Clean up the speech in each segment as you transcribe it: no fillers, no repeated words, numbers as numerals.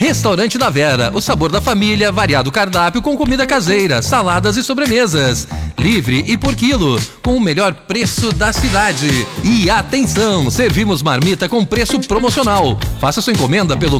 Restaurante da Vera, o sabor da família, variado cardápio com comida caseira, saladas e sobremesas. Livre e por quilo, com o melhor preço da cidade. E atenção, servimos marmita com preço promocional. Faça sua encomenda pelo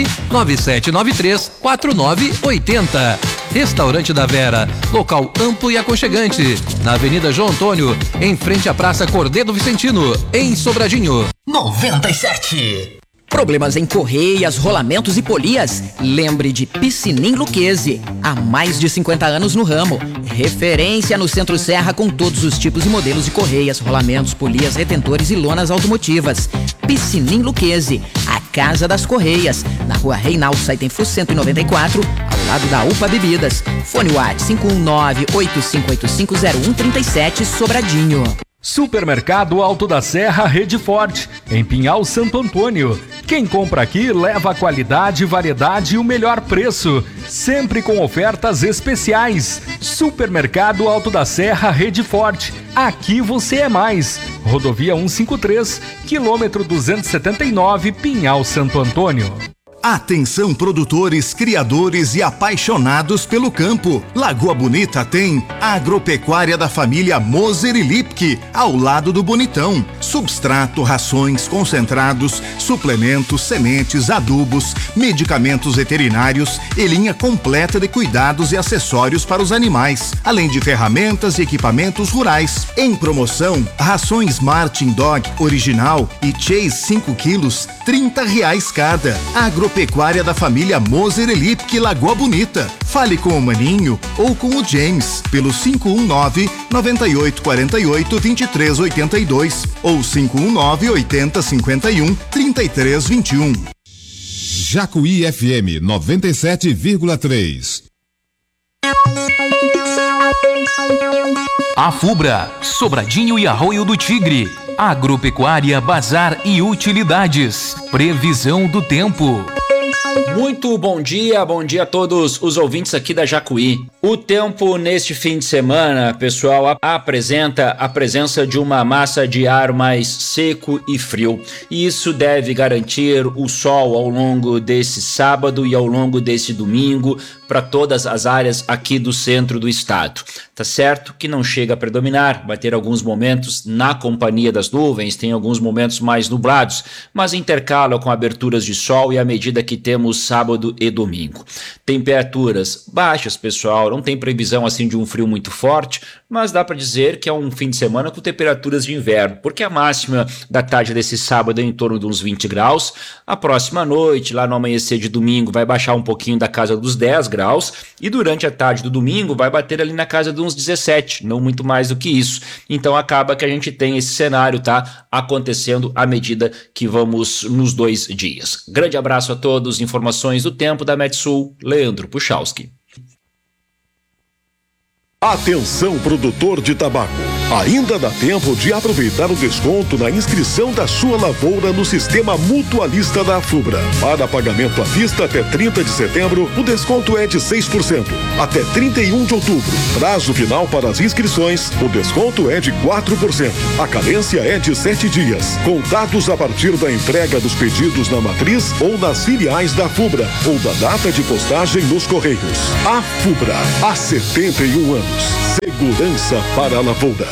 997934980. Restaurante da Vera, local amplo e aconchegante, na Avenida João Antônio, em frente à Praça Cordeiro Vicentino, em Sobradinho. 97. Problemas em correias, rolamentos e polias? Lembre de Piscinim Lucchesi. Há mais de 50 anos no ramo. Referência no Centro Serra com todos os tipos e modelos de correias, rolamentos, polias, retentores e lonas automotivas. Piscinim Lucchesi, a casa das correias. Na rua Reinaldo Saitenfus 194, ao lado da UPA Bebidas. Fone WhatsApp 519-8585-0137, Sobradinho. Supermercado Alto da Serra Rede Forte, em Pinhal Santo Antônio. Quem compra aqui leva a qualidade, variedade e o melhor preço, sempre com ofertas especiais. Supermercado Alto da Serra Rede Forte, aqui você é mais. Rodovia 153, quilômetro 279, Pinhal Santo Antônio. Atenção produtores, criadores e apaixonados pelo campo. Lagoa Bonita tem a agropecuária da família Moser e Lipke, ao lado do Bonitão. Substrato, rações, concentrados, suplementos, sementes, adubos, medicamentos veterinários e linha completa de cuidados e acessórios para os animais, além de ferramentas e equipamentos rurais. Em promoção, rações Martin Dog original e Chase 5 quilos, R$30 cada. Agropecuária da família Moser e Lipke, Lagoa Bonita. Fale com o Maninho ou com o James pelo 519-9848-2382 ou 519-8051-3321. Jacuí FM 97,3. A Fubra, Sobradinho e Arroio do Tigre. Agropecuária, bazar e utilidades. Previsão do tempo. Muito bom dia a todos os ouvintes aqui da Jacuí. O tempo neste fim de semana, pessoal, apresenta a presença de uma massa de ar mais seco e frio. E isso deve garantir o sol ao longo desse sábado e ao longo desse domingo para todas as áreas aqui do centro do estado. Tá certo que não chega a predominar, vai ter alguns momentos na companhia das nuvens, tem alguns momentos mais nublados, mas intercala com aberturas de sol e à medida que temos sábado e domingo. Temperaturas baixas, pessoal, não tem previsão assim de um frio muito forte, mas dá para dizer que é um fim de semana com temperaturas de inverno, porque a máxima da tarde desse sábado é em torno de uns 20 graus, a próxima noite, lá no amanhecer de domingo, vai baixar um pouquinho da casa dos 10 graus, e durante a tarde do domingo vai bater ali na casa de uns 17, não muito mais do que isso. Então acaba que a gente tem esse cenário, tá, acontecendo à medida que vamos nos 2 dias. Grande abraço a todos, informações do tempo da Metsul, Leandro Puchalski. Atenção, produtor de tabaco. Ainda dá tempo de aproveitar o desconto na inscrição da sua lavoura no sistema mutualista da Fubra. Para pagamento à vista até 30 de setembro, o desconto é de 6%. Até 31 de outubro, prazo final para as inscrições, o desconto é de 4%. A carência é de 7 dias. Contados a partir da entrega dos pedidos na matriz ou nas filiais da Fubra ou da data de postagem nos Correios. A Fubra, há 71 anos. Segurança para a lavoura.